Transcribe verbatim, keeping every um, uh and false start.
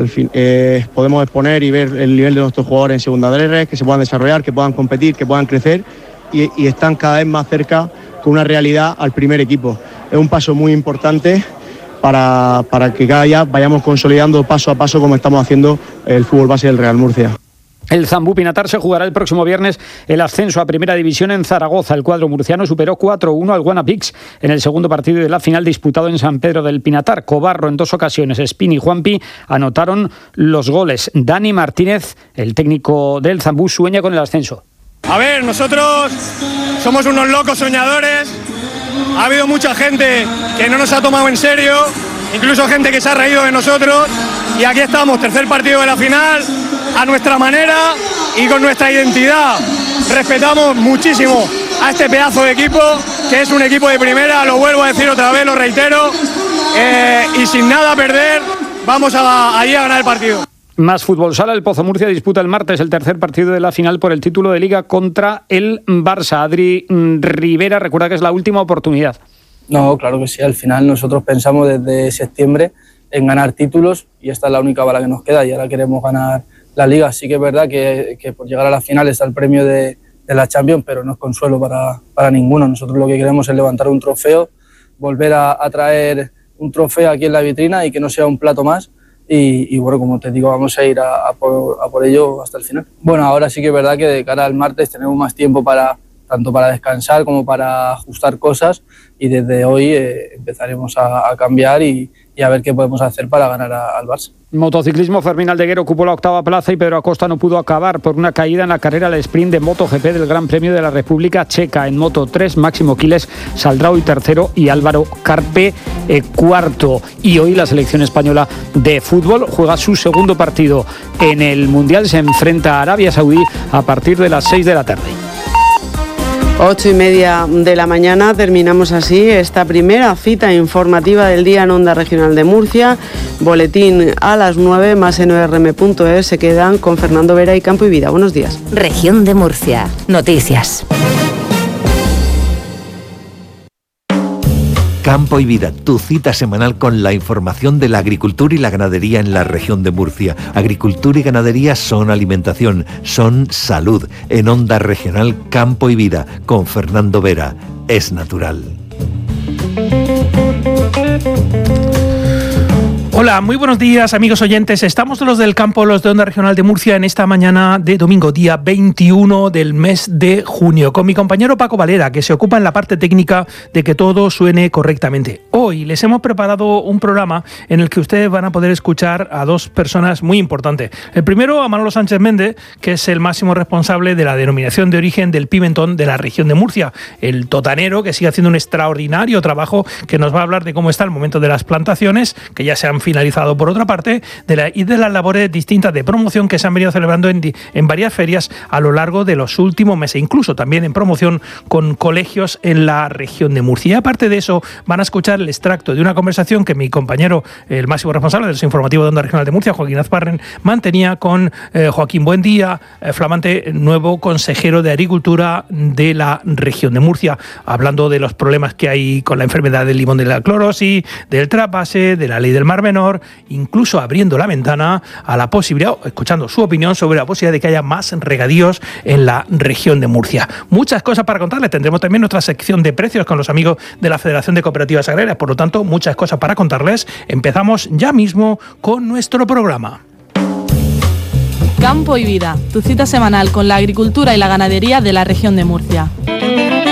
al fin, eh, podemos exponer y ver el nivel de nuestros jugadores en segunda D R, que se puedan desarrollar, que puedan competir, que puedan crecer y, y están cada vez más cerca con una realidad al primer equipo. Es un paso muy importante para, para que cada día vayamos consolidando paso a paso como estamos haciendo el fútbol base del Real Murcia. El Zambú Pinatar se jugará el próximo viernes el ascenso a Primera División en Zaragoza. El cuadro murciano superó cuatro uno al Guanapix en el segundo partido de la final disputado en San Pedro del Pinatar. Cobarro en dos ocasiones, Espín y Juanpi anotaron los goles. Dani Martínez, el técnico del Zambú, sueña con el ascenso. A ver, nosotros somos unos locos soñadores. Ha habido mucha gente que no nos ha tomado en serio, incluso gente que se ha reído de nosotros. Y aquí estamos, tercer partido de la final, a nuestra manera y con nuestra identidad. Respetamos muchísimo a este pedazo de equipo, que es un equipo de primera, lo vuelvo a decir otra vez, lo reitero, eh, y sin nada a perder, vamos a, allí a ganar el partido. Más fútbol sala, el Pozo Murcia disputa el martes el tercer partido de la final por el título de Liga contra el Barça. Adri Rivera, recuerda que es la última oportunidad. No, claro que sí, al final nosotros pensamos desde septiembre en ganar títulos y esta es la única bala que nos queda y ahora queremos ganar la Liga. Sí que es verdad que, que por llegar a la final está el premio de, de la Champions, pero no es consuelo para, para ninguno. Nosotros lo que queremos es levantar un trofeo, volver a, a traer un trofeo aquí en la vitrina y que no sea un plato más. Y, y bueno, como te digo, vamos a ir a, a, por, a por ello hasta el final. Bueno, ahora sí que es verdad que de cara al martes tenemos más tiempo para tanto para descansar como para ajustar cosas y desde hoy eh, empezaremos a, a cambiar y, y a ver qué podemos hacer para ganar a, al Barça. Motociclismo, Fermín Aldeguer ocupó la octava plaza y Pedro Acosta no pudo acabar por una caída en la carrera al sprint de MotoGP del Gran Premio de la República Checa. En Moto tres, Máximo Quiles saldrá hoy tercero y Álvaro Carpe eh, cuarto. Y hoy la selección española de fútbol juega su segundo partido en el Mundial. Se enfrenta a Arabia Saudí a partir de las seis de la tarde. Ocho y media de la mañana, terminamos así esta primera cita informativa del día en Onda Regional de Murcia. Boletín a las nueve, más en o r m punto es. Se quedan con Fernando Vera y Campo y Vida. Buenos días. Región de Murcia. Noticias. Campo y Vida, tu cita semanal con la información de la agricultura y la ganadería en la región de Murcia. Agricultura y ganadería son alimentación, son salud. En Onda Regional Campo y Vida, con Fernando Vera. Es natural. Hola, muy buenos días amigos oyentes. Estamos los del campo, los de Onda Regional de Murcia, en esta mañana de domingo, día veintiuno del mes de junio, con mi compañero Paco Valera, que se ocupa en la parte técnica de que todo suene correctamente. Hoy les hemos preparado un programa en el que ustedes van a poder escuchar a dos personas muy importantes. El primero, a Manolo Sánchez Méndez, que es el máximo responsable de la denominación de origen del pimentón de la región de Murcia, el totanero que sigue haciendo un extraordinario trabajo, que nos va a hablar de cómo está el momento de las plantaciones, que ya se han finalizado por otra parte, de la, y de las labores distintas de promoción que se han venido celebrando en, en varias ferias a lo largo de los últimos meses, incluso también en promoción con colegios en la región de Murcia. Y aparte de eso, van a escuchar el extracto de una conversación que mi compañero, el máximo responsable del informativo de Onda Regional de Murcia, Joaquín Azparren, mantenía con eh, Joaquín Buendía, eh, flamante nuevo consejero de Agricultura de la región de Murcia, hablando de los problemas que hay con la enfermedad del limón de la clorosis, del trapase, de la ley del mar menor, incluso abriendo la ventana a la posibilidad, escuchando su opinión sobre la posibilidad de que haya más regadíos en la región de Murcia. Muchas cosas para contarles. Tendremos también nuestra sección de precios con los amigos de la Federación de Cooperativas Agrarias. Por lo tanto, muchas cosas para contarles. Empezamos ya mismo con nuestro programa. Campo y Vida, tu cita semanal con la agricultura y la ganadería de la región de Murcia.